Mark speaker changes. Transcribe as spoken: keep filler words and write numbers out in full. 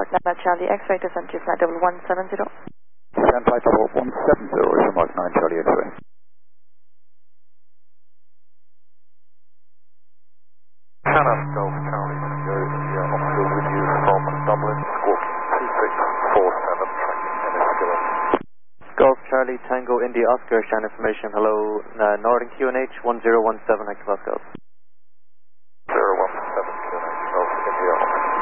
Speaker 1: Denmark, Nana Charlie X-ray to Center Flight Double One Seven Zero.
Speaker 2: Stand Flight Double One Seven Zero, Denmark nine Charlie X-ray.
Speaker 3: Shannon, Golf Charlie Tango India Oscar with you from Dublin, squawk two six four seven, tracking N S Kilo.
Speaker 4: Golf Charlie Tango India Oscar, Shannon information, hello, uh, Northern Q N H one zero one seven, active Oscar.